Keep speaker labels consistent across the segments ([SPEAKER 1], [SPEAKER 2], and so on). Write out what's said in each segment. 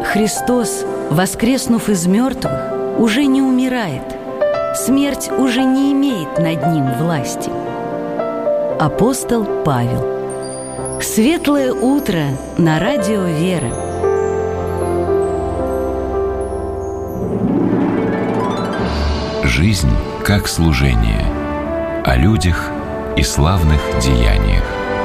[SPEAKER 1] Христос, воскреснув из мертвых, уже не умирает. Смерть уже не имеет над ним власти. Апостол Павел. Светлое утро на радио «Вера».
[SPEAKER 2] Жизнь как служение. О людях и славных деяниях.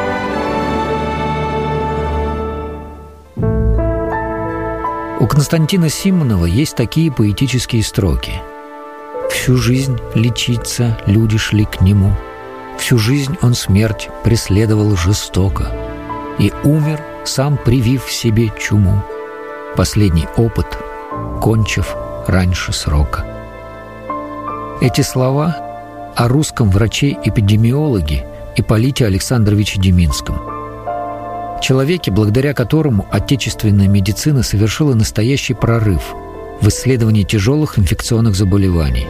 [SPEAKER 3] У Константина Симонова есть такие поэтические строки. «Всю жизнь лечиться люди шли к нему, всю жизнь он смерть преследовал жестоко и умер, сам привив себе чуму, последний опыт, кончив раньше срока». Эти слова о русском враче-эпидемиологе Ипполите Александровиче Деминском, человеке, благодаря которому отечественная медицина совершила настоящий прорыв в исследовании тяжелых инфекционных заболеваний.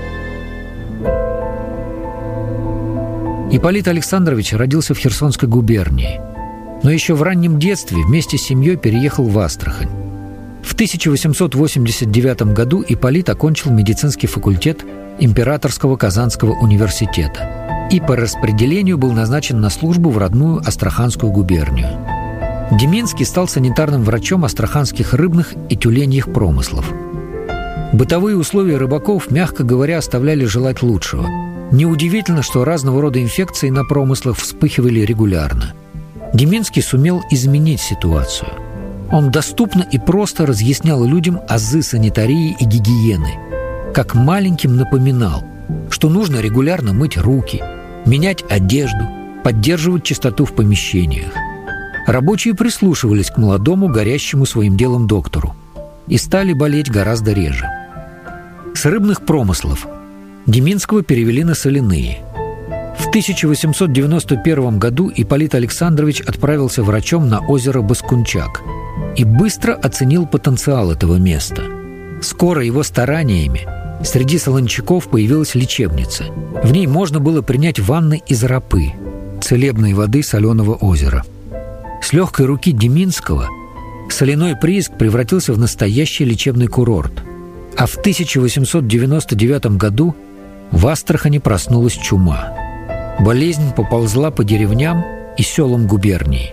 [SPEAKER 3] Ипполит Александрович родился в Херсонской губернии, но еще в раннем детстве вместе с семьей переехал в Астрахань. В 1889 году Ипполит окончил медицинский факультет Императорского Казанского университета и по распределению был назначен на службу в родную Астраханскую губернию. Деминский стал санитарным врачом астраханских рыбных и тюленьих промыслов. Бытовые условия рыбаков, мягко говоря, оставляли желать лучшего. Неудивительно, что разного рода инфекции на промыслах вспыхивали регулярно. Деминский сумел изменить ситуацию. Он доступно и просто разъяснял людям азы санитарии и гигиены. Как маленьким напоминал, что нужно регулярно мыть руки, менять одежду, поддерживать чистоту в помещениях. Рабочие прислушивались к молодому, горящему своим делом доктору и стали болеть гораздо реже. С рыбных промыслов Деминского перевели на соляные. В 1891 году Ипполит Александрович отправился врачом на озеро Баскунчак и быстро оценил потенциал этого места. Скоро его стараниями среди солончаков появилась лечебница. В ней можно было принять ванны из рапы, целебной воды соленого озера. С легкой руки Деминского соляной прииск превратился в настоящий лечебный курорт. А в 1899 году в Астрахани проснулась чума. Болезнь поползла по деревням и селам губернии.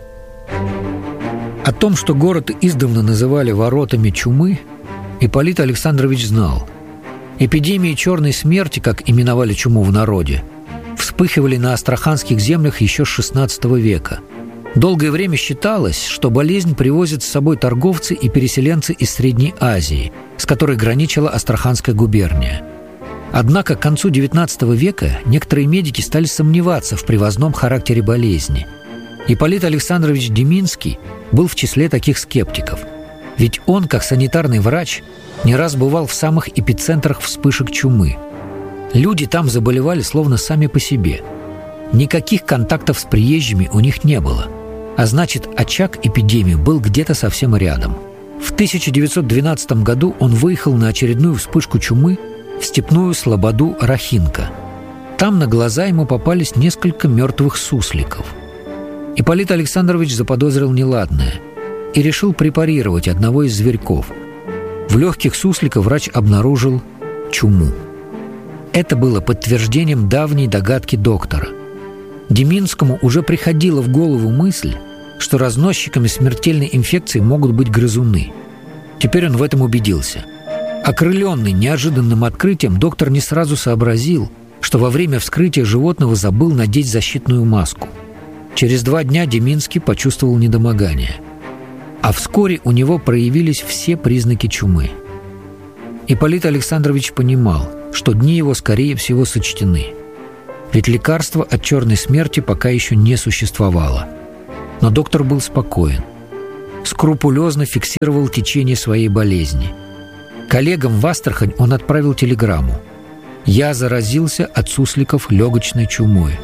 [SPEAKER 3] О том, что город издавна называли «воротами чумы», Ипполит Александрович знал. Эпидемии черной смерти, как именовали чуму в народе, вспыхивали на астраханских землях еще с XVI века. Долгое время считалось, что болезнь привозят с собой торговцы и переселенцы из Средней Азии, с которой граничила Астраханская губерния. Однако к концу XIX века некоторые медики стали сомневаться в привозном характере болезни. Ипполит Александрович Деминский был в числе таких скептиков. Ведь он, как санитарный врач, не раз бывал в самых эпицентрах вспышек чумы. Люди там заболевали словно сами по себе. Никаких контактов с приезжими у них не было. А значит, очаг эпидемии был где-то совсем рядом. В 1912 году он выехал на очередную вспышку чумы в степную слободу Рахинка. Там на глаза ему попались несколько мертвых сусликов. Ипполит Александрович заподозрил неладное и решил препарировать одного из зверьков. В легких суслика врач обнаружил чуму. Это было подтверждением давней догадки доктора. Деминскому уже приходила в голову мысль, что разносчиками смертельной инфекции могут быть грызуны. Теперь он в этом убедился. Окрыленный неожиданным открытием, доктор не сразу сообразил, что во время вскрытия животного забыл надеть защитную маску. Через 2 дня Деминский почувствовал недомогание. А вскоре у него проявились все признаки чумы. Ипполит Александрович понимал, что дни его, скорее всего, сочтены. Ведь лекарства от черной смерти пока еще не существовало. Но доктор был спокоен. Скрупулезно фиксировал течение своей болезни. Коллегам в Астрахань он отправил телеграмму: «Я заразился от сусликов легочной чумой.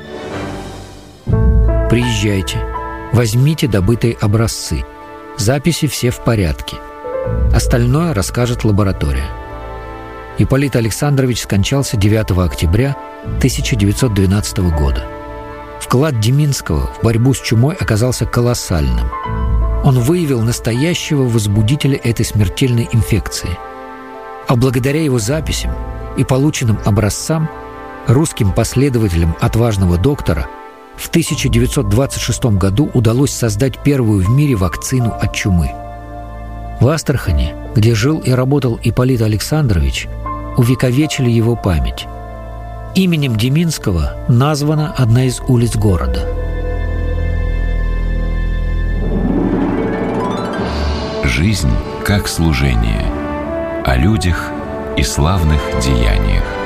[SPEAKER 3] Приезжайте, возьмите добытые образцы. Записи все в порядке. Остальное расскажет лаборатория». Ипполит Александрович скончался 9 октября 1912 года. Вклад Деминского в борьбу с чумой оказался колоссальным. он выявил настоящего возбудителя этой смертельной инфекции. А благодаря его записям и полученным образцам русским последователям отважного доктора в 1926 году удалось создать первую в мире вакцину от чумы. В Астрахани, где жил и работал Ипполит Александрович, увековечили его память. Именем Деминского названа одна из улиц города.
[SPEAKER 2] Жизнь как служение. О людях и славных деяниях.